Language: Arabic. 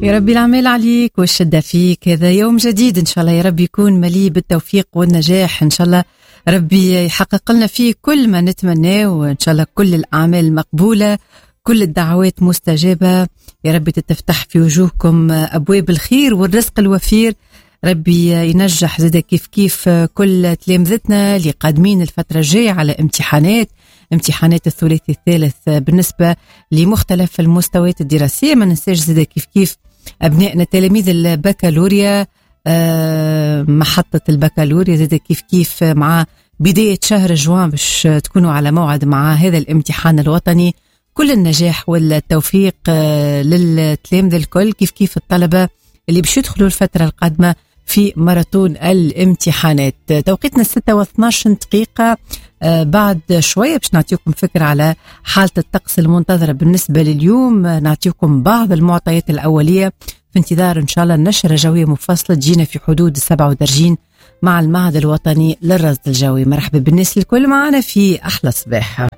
يا ربي العمال عليك والشدة فيك. هذا يوم جديد إن شاء الله، يا ربي يكون مليء بالتوفيق والنجاح إن شاء الله. ربي يحقق لنا فيه كل ما نتمناه، وإن شاء الله كل الأعمال مقبولة، كل الدعوات مستجابة. يا ربي تتفتح في وجوهكم أبواب الخير والرزق الوفير. ربي ينجح زاد كيف كل تلامذتنا اللي قادمين الفترة الجاية على امتحانات الثلاثي الثالث بالنسبة لمختلف المستويات الدراسية. ما ننساش زاد كيف أبنائنا تلاميذ البكالوريا، محطة البكالوريا زاد كيف مع بداية شهر جوان باش تكونوا على موعد مع هذا الامتحان الوطني. كل النجاح والتوفيق للتلاميذ الكل، كيف الطلبة اللي باش يدخلوا الفترة القادمة في ماراثون الامتحانات. توقيتنا 6:12 دقيقة. بعد شوية باش نعطيكم فكرة على حالة الطقس المنتظرة بالنسبة لليوم، نعطيكم بعض المعطيات الأولية في انتظار إن شاء الله النشرة جوية مفصلة تجينا في حدود 37 مع المعهد الوطني للرصد الجوي. مرحبا بالناس الكل معنا في أحلى صباح.